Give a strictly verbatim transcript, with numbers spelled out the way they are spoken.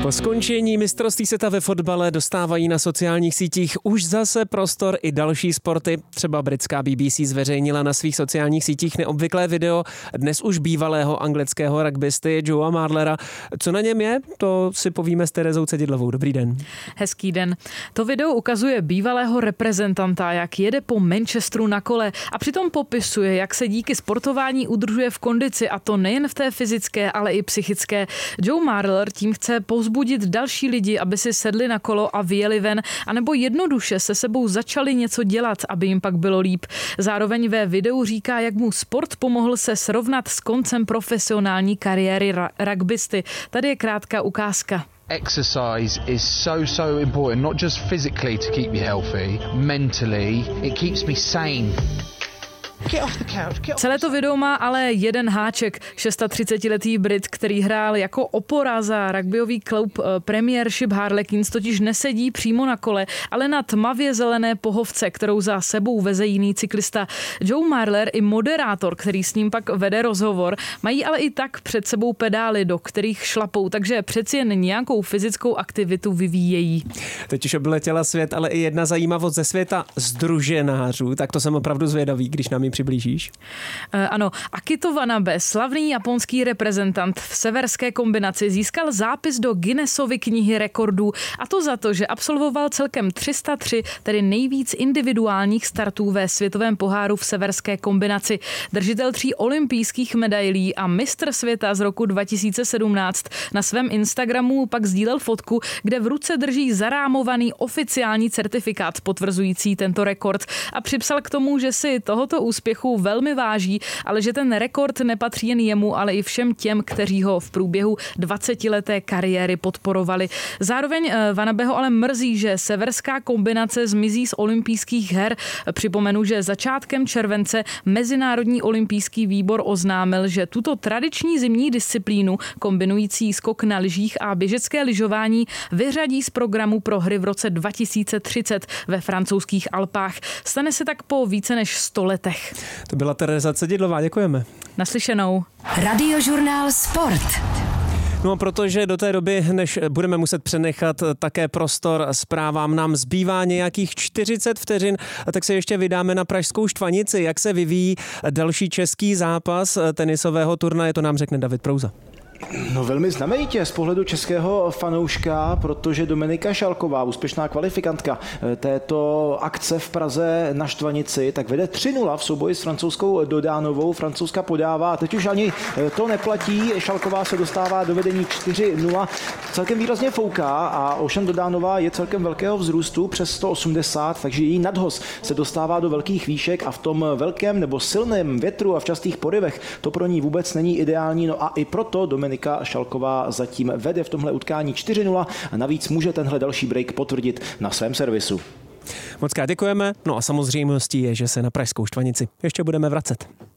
Po skončení mistrovství světa ve fotbale dostávají na sociálních sítích už zase prostor i další sporty. Třeba britská B B C zveřejnila na svých sociálních sítích neobvyklé video dnes už bývalého anglického rugbysty Joea Marlera. Co na něm je, to si povíme s Terezou Cedidlovou. Dobrý den. Hezký den. To video ukazuje bývalého reprezentanta, jak jede po Manchesteru na kole a přitom popisuje, jak se díky sportování udržuje v kondici, a to nejen v té fyzické, ale i psychické. Joe Marler tím chce povzbudit další lidi, aby si sedli na kolo a vyjeli ven, anebo jednoduše se sebou začali něco dělat, aby jim pak bylo líp. Zároveň ve videu říká, jak mu sport pomohl se srovnat s koncem profesionální kariéry ra- rugbysty. Tady je krátká ukázka. Exercise is so, so important, not just physically to keep me healthy, mentally, it keeps me sane. Celé to video má ale jeden háček. třicetišestiletý Brit, který hrál jako opora za rugbyový klub Premiership Harlequins, totiž nesedí přímo na kole, ale na tmavě zelené pohovce, kterou za sebou veze jiný cyklista. Joe Marler i moderátor, který s ním pak vede rozhovor, mají ale i tak před sebou pedály, do kterých šlapou, takže přeci jen nějakou fyzickou aktivitu vyvíjejí. Teď už obletěla svět, ale i jedna zajímavost ze světa združenářů, tak to jsem opravdu zvědavý, když nám ji přiblížíš. Ano, Akito Wanabe, slavný japonský reprezentant v severské kombinaci, získal zápis do Guinnessovy knihy rekordů, a to za to, že absolvoval celkem tři sta tři, tedy nejvíc individuálních startů ve světovém poháru v severské kombinaci. Držitel tří olympijských medailí a mistr světa z roku dva tisíce sedmnáct na svém Instagramu pak sdílel fotku, kde v ruce drží zarámovaný oficiální certifikát potvrzující tento rekord a připsal k tomu, že si tohoto úspěchu velmi váží, ale že ten rekord nepatří jen jemu, ale i všem těm, kteří ho v průběhu dvacetileté kariéry podporovali. Zároveň Wanabeho ale mrzí, že severská kombinace zmizí z olympijských her. Připomenu, že začátkem července Mezinárodní olympijský výbor oznámil, že tuto tradiční zimní disciplínu kombinující skok na lyžích a běžecké lyžování vyřadí z programu pro hry v roce dva tisíce třicet ve francouzských Alpách. Stane se tak po více než sto letech. To byla Tereza Cedidlová, děkujeme. Naslyšenou. Radiožurnál Sport. No a protože do té doby, než budeme muset přenechat také prostor zprávám, nám zbývá nějakých čtyřicet vteřin, tak se ještě vydáme na pražskou Štvanici. Jak se vyvíjí další český zápas tenisového turnaje, to nám řekne David Prouza. No velmi znamenitě z pohledu českého fanouška, protože Dominika Šalková, úspěšná kvalifikantka této akce v Praze na Štvanici, tak vede tři nula v souboji s francouzskou Dodánovou. Francouzska podává, teď už ani to neplatí, Šalková se dostává do vedení čtyři nula. Celkem výrazně fouká a Ocean Dodánová je celkem velkého vzrůstu, přes sto osmdesát, takže její nadhoz se dostává do velkých výšek a v tom velkém nebo silném větru a v častých porivech to pro ní vůbec není ideální. No a i proto Dominika Šalková zatím vede v tomhle utkání čtyři nula a navíc může tenhle další break potvrdit na svém servisu. Moc krát děkujeme, no a samozřejmostí je, že se na pražskou Štvanici ještě budeme vracet.